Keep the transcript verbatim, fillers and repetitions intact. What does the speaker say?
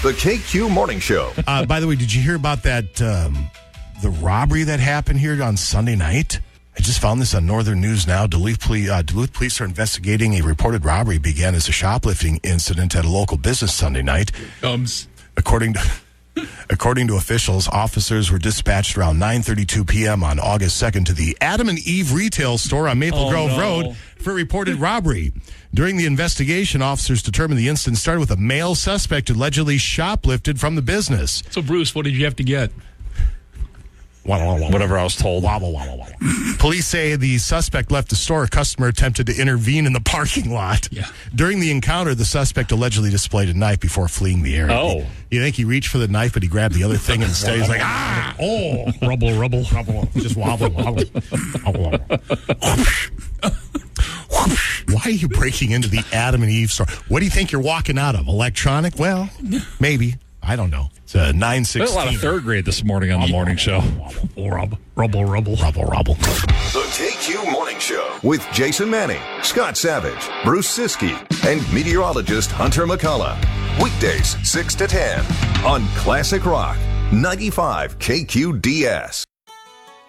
The K Q Morning Show. Uh, by the way, did you hear about that, um, the robbery that happened here on Sunday night? I just found this on Northern News Now. Duluth, Poli- uh, Duluth police are investigating a reported robbery began as a shoplifting incident at a local business Sunday night. Comes. According to... According to officials, officers were dispatched around nine thirty-two p.m. on August second to the Adam and Eve retail store on Maple Oh, Grove no. Road for reported robbery. During the investigation, officers determined the incident started with a male suspect who allegedly shoplifted from the business. So, Bruce, what did you have to get? Whatever I was told. Police say the suspect left the store. A customer attempted to intervene in the parking lot. Yeah. During the encounter, the suspect allegedly displayed a knife before fleeing the area. Oh. You think he reached for the knife, but he grabbed the other thing instead. He's like, ah, oh. Rubble, rubble. Rubble. Just wobble, wobble. Why are you breaking into the Adam and Eve store? What do you think you're walking out of? Electronic? Well, maybe. I don't know. It's a nine sixteen. There's a lot of third grade this morning on the morning show. Rubble, rubble, rubble. Rubble, rubble. The K Q Morning Show with Jason Manning, Scott Savage, Bruce Siskey, and meteorologist Hunter McCullough. Weekdays six to ten on Classic Rock ninety-five K Q D S.